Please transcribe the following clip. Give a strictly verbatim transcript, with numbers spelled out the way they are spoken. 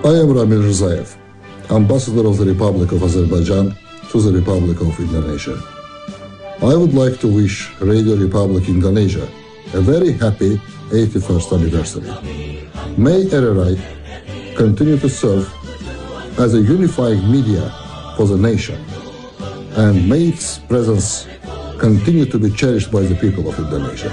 I am Ramil Rzaev, Ambassador of the Republic of Azerbaijan to the Republic of Indonesia. I would like to wish Radio Republic Indonesia a very happy eighty-first anniversary. May R R I continue to serve as a unifying media for the nation, and may its presence continue to be cherished by the people of Indonesia.